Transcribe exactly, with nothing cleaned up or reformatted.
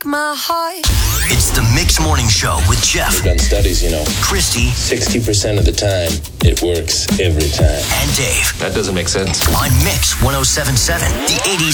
my heart. It's the Mix Morning Show with Jeff. We've done studies, you know. Christy. sixty percent of the time, it works every time. And Dave. That doesn't make sense. On Mix one oh seven point seven, the eighties